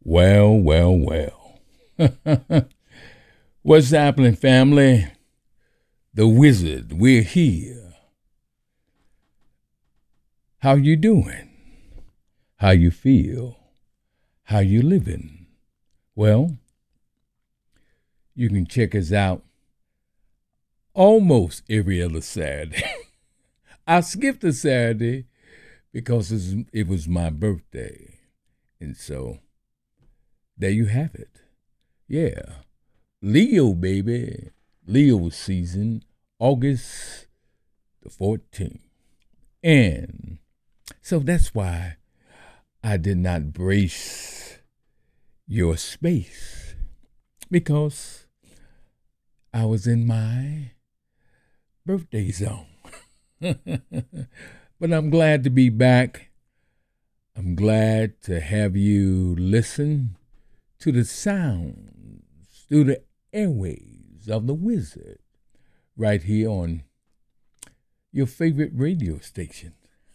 Well, well, well. What's happening, family? The Wizard, we're here. How you doing? How you feel? How you living? Well, you can check us out almost every other Saturday. I skipped a Saturday because it was my birthday. And so, there you have it. Yeah. Leo, baby. Leo season, August the 14th. And so that's why I did not brace your space, because I was in my birthday zone. But I'm glad to be back. I'm glad to have you listen to the sounds through the airwaves of the Wizard right here on your favorite radio station.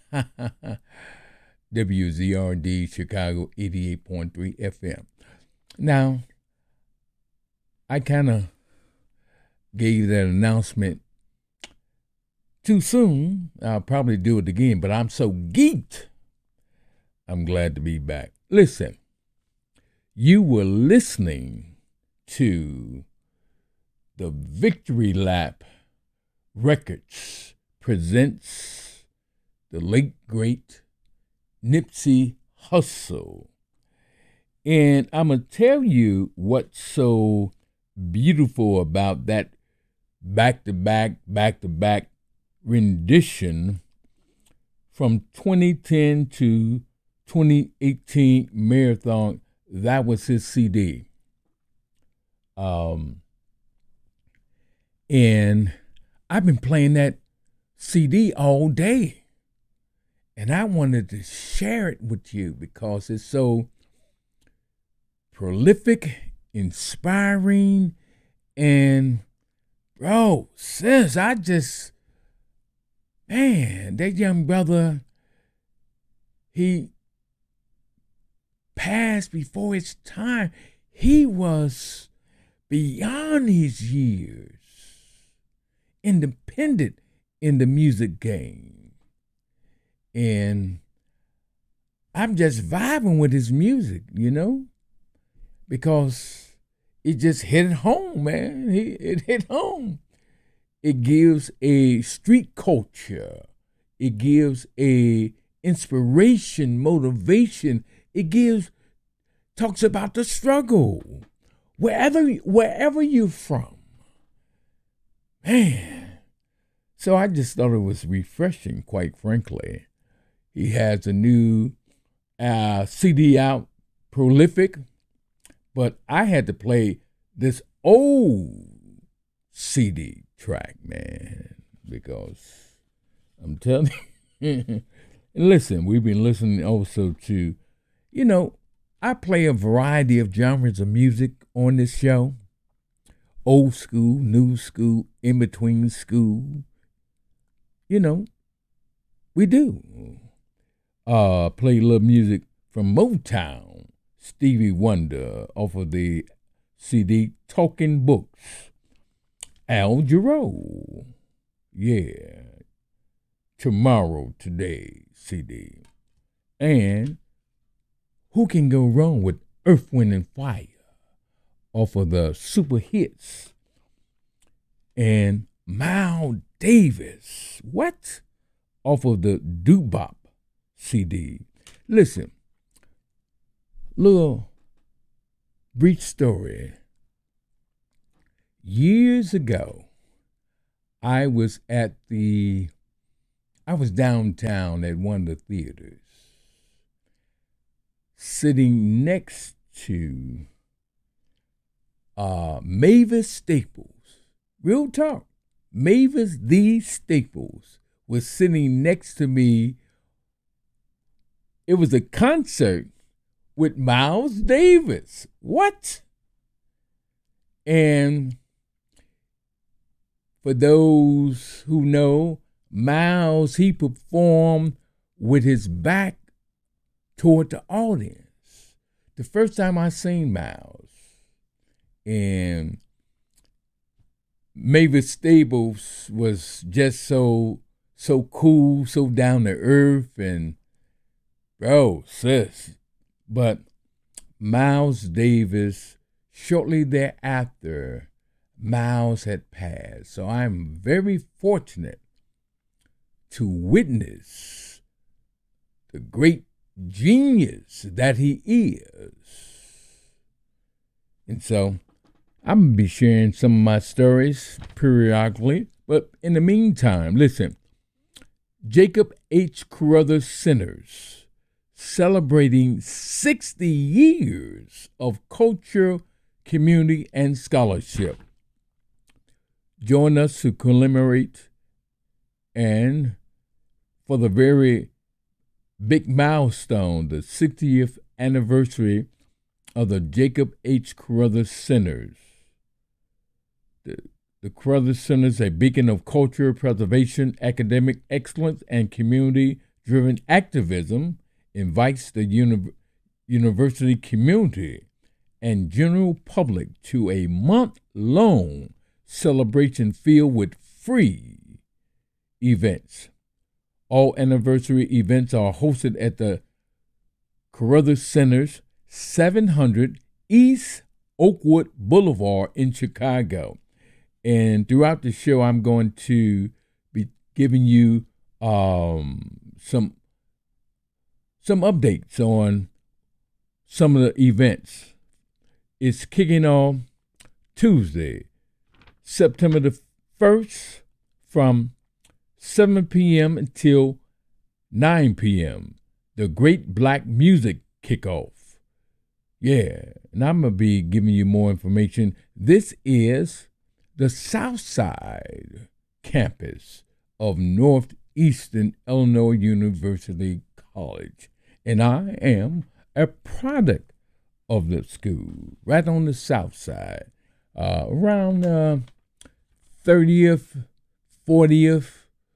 WZRD Chicago 88.3 FM. Now, I kind of gave that announcement too soon. I'll probably do it again, but I'm so geeked. I'm glad to be back. Listen, you were listening to the Victory Lap Records presents the late, great Nipsey Hussle. And I'm going to tell you what's so beautiful about that back-to-back rendition from 2010 to 2018 Marathon. That was his CD. And I've been playing that CD all day. And I wanted to share it with you because it's so prolific, inspiring, and bro, sis, that young brother, he passed before his time. He was beyond his years, independent in the music game. And I'm just vibing with his music, because it just hit home, man. It hit home. It gives a street culture. It gives a inspiration, motivation. It talks about the struggle. Wherever you're from. Man. So I just thought it was refreshing, quite frankly. He has a new CD out, Prolific, but I had to play this old CD track, man, because I'm telling you. And listen, we've been listening also to, I play a variety of genres of music on this show. Old school, new school, in between school. We do. Play a little music from Motown, Stevie Wonder, off of the CD Talking Books. Al Jarreau. Yeah. Tomorrow, Today CD. And who can go wrong with Earth, Wind, and Fire off of the Super Hits? And Miles Davis. What? Off of the Doo-Bop CD. Listen, little brief story. Years ago, I was downtown at one of the theaters, sitting next to Mavis Staples. Real talk. Mavis the Staples was sitting next to me. It was a concert with Miles Davis. What? And for those who know, Miles, he performed with his back toward the audience. the first time I seen Miles, and Mavis Stables was just so cool, so down to earth, and bro, sis. But Miles Davis, shortly thereafter, Miles had passed. So I'm very fortunate to witness the great genius that he is. And so I'm going to be sharing some of my stories periodically. But in the meantime, listen, Jacob H. Carruthers Centers, celebrating 60 years of culture, community, and scholarship. Join us to commemorate and for the very big milestone, the 60th anniversary of the Jacob H. Carruthers Centers. The Carruthers Centers, a beacon of culture preservation, academic excellence, and community-driven activism, invites the university community and general public to a month-long celebration filled with free events. All anniversary events are hosted at the Carruthers Centers, 700 East Oakwood Boulevard in Chicago. And throughout the show, I'm going to be giving you some updates on some of the events. It's kicking off Tuesday, September the 1st from 7 p.m. until 9 p.m. The Great Black Music Kickoff. Yeah, and I'm going to be giving you more information. This is the Southside campus of Northeastern Illinois University College. And I am a product of the school, right on the south side, around 30th, 40th,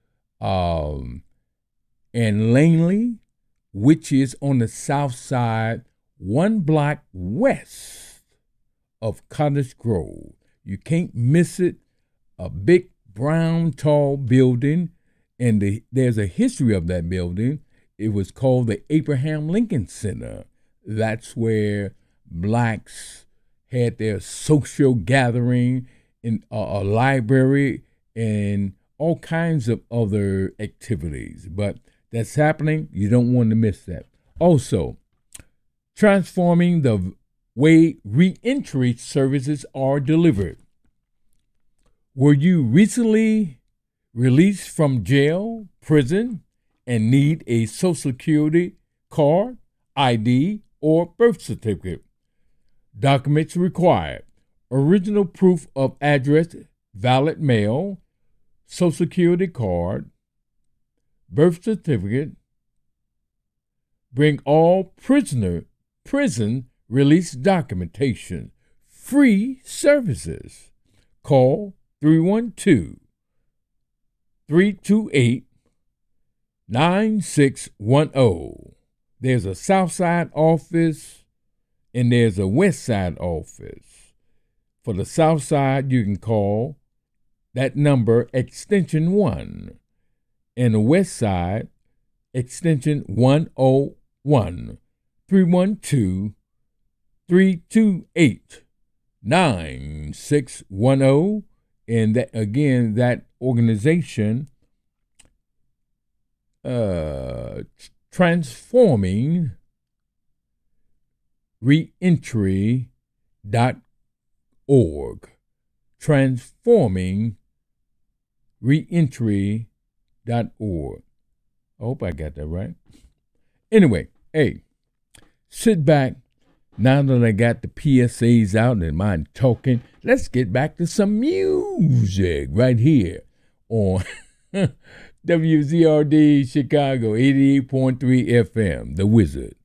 and Langley, which is on the south side, one block west of Cottage Grove. You can't miss it. A big brown tall building, and there's a history of that building. It was called the Abraham Lincoln Center. That's where blacks had their social gathering, in a library, and all kinds of other activities. But that's happening. You don't want to miss that. Also, transforming the way reentry services are delivered. Were you recently released from jail, prison, and need a Social Security card, ID, or birth certificate? Documents required: original proof of address, valid mail, Social Security card, birth certificate. Bring all prison release documentation. Free services. Call 312-328-9610. There's a South Side office and there's a West Side office. For the South Side, you can call that number, extension 1. And the West Side, extension 101. 312-328-9610. And that, again, that organization, transforming reentry.org. Transforming reentry.org. I hope I got that right. Anyway, hey, sit back. Now that I got the PSAs out and mine talking, let's get back to some music right here on WZRD Chicago 88.3 FM, The Wizard.